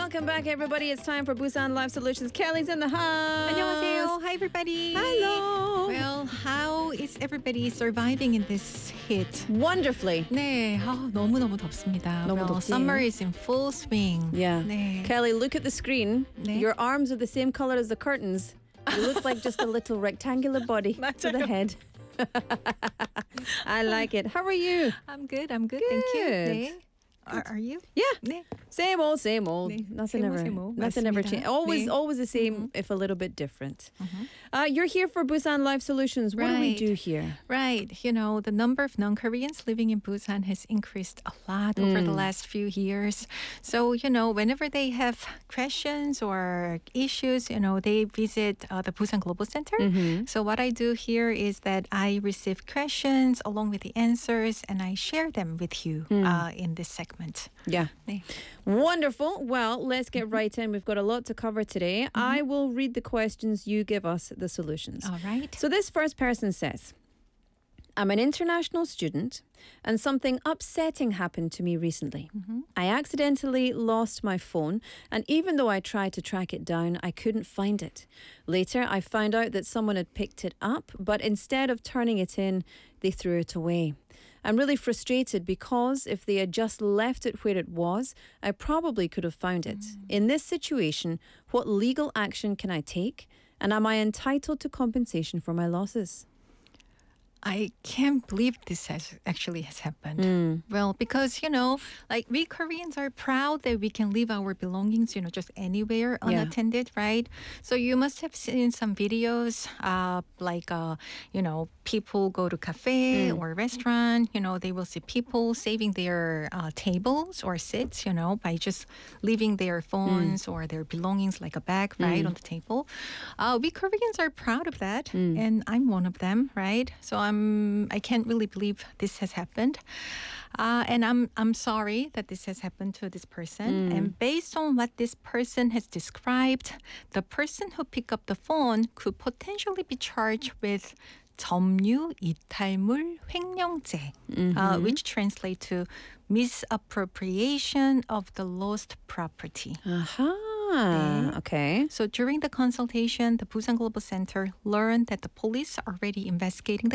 Welcome back, everybody. It's time for Busan Life Solutions. Kelly's in the house. 안녕하세요. Hi, everybody. Hello. Well, how is everybody surviving in this heat? Wonderfully. 네, 너무너무 덥습니다. 너무 well, 덥지. summer is in full swing. Yeah. 네. Kelly, look at the screen. 네. Your arms are the same color as the curtains. You look like just a little rectangular body with a 맞아요. head. I like it. How are you? I'm good. Thank you. Good. 네. Are you? Yeah. 네. Same old, same old. 네, Nothing same old, ever, same old. nothing ever 맞습니다. changed. Always, 네. always the same, if a little bit different. You're here for Busan Life Solutions. What do we Right. do here? Right. You know, the number of non-Koreans living in Busan has increased a lot over the last few years. So, you know, whenever they have questions or issues, you know, they visit the Busan Global Center. So what I do here is that I receive questions along with the answers and I share them with you in this segment. Yeah. 네. Wonderful. Well, let's get right in. We've got a lot to cover today. I will read the questions, you give us the solutions. All right. So this first person says, I'm an international student and something upsetting happened to me recently. I accidentally lost my phone, and even though I tried to track it down, I couldn't find it. Later, I found out that someone had picked it up, but instead of turning it in, they threw it away. I'm really frustrated because if they had just left it where it was, I probably could have found it. In this situation, what legal action can I take? And am I entitled to compensation for my losses? I can't believe this has happened. Well, because, you know, like we Koreans are proud that we can leave our belongings, you know, just anywhere unattended, right? So you must have seen some videos, you know, people go to cafe or restaurant, you know, they will see people saving their tables or seats, you know, by just leaving their phones or their belongings like a bag, right, on the table. We Koreans are proud of that, and I'm one of them, right? So I can't really believe this has happened. And I'm sorry that this has happened to this person. And based on what this person has described, the person who picked up the phone could potentially be charged with 점유 이탈물 횡령죄, which translates to misappropriation of the lost property. Okay. So during the consultation, the Busan Global Center learned that the police are already investigating the